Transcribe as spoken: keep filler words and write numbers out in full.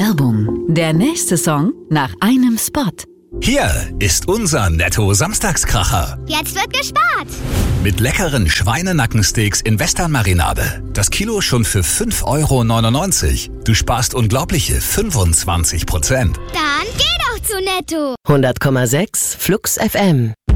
Werbung. Der nächste Song nach einem Spot. Hier ist unser Netto-Samstagskracher. Jetzt wird gespart. Mit leckeren Schweinenackensteaks in Western-Marinade. Das Kilo schon für fünf Euro neunundneunzig. Du sparst unglaubliche fünfundzwanzig Prozent. Dann geh doch zu Netto. hundert Komma sechs Flux F M